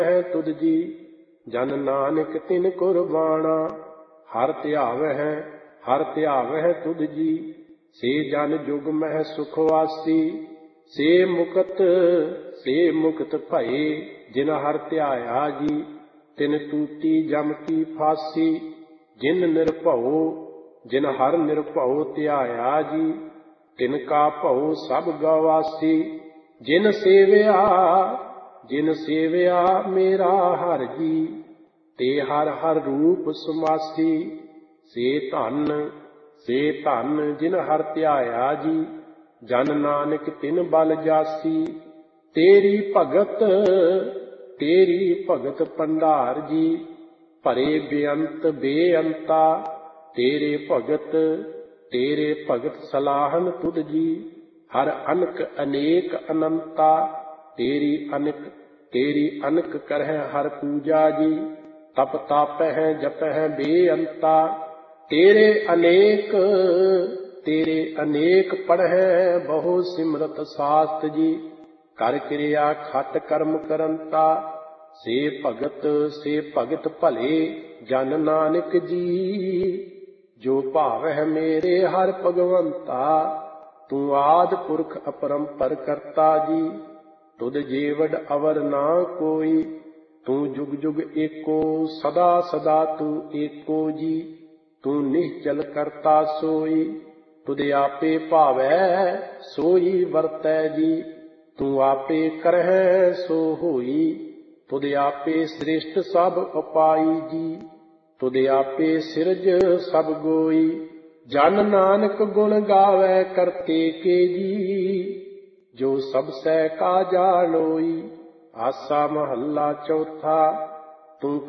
है तुझ जी, जन नानक तिन कुर्बाना। हर ध्यावै तुझ जी, से जन जुग मह सुख वासी। से मुक्त भये, जिन हर ध्याया जी, तिन टूटी जम की फांसी। जिन हर निरभਉ ध्याया जी, तिनका भਉ सब गवासी। जिन सेविया मेरा हर जी, ते हर हर रूप समासी। से धन जिन हर ध्याया जी, जन नानक तिन बल जासी। तेरी भगत भंडार जी, भरे बेअंता। तेरे भगत सलाहन तुध जी, हर अनक अनेक अनंता। तेरी अनक करह हर पूजा जी, तप तापह जपह बेअंता। तेरे अनेक पढ़ह बहु सिमरत शास्त्र जी, कर क्रिया खट कर्म करंता। से भगत भले जन नानक जी, जो भावह मेरे हर भगवंता। तू आद पुरख अपरंपर करता जी, तुध जेवड अवर ना कोई। तू जुग जुग एको, सदा सदा तू एको जी। तू निश्चल करता सोई, तुध आपे भावै सोई वरतै जी। तू आपे करह सो होई, तुध आपे श्रेष्ठ सब उपाई जी। तुध आपे सिरज सब गोई, जन नानक गुण गावै करते के जी। जो सब सै काजा लोई, आसा महला चौथा। तू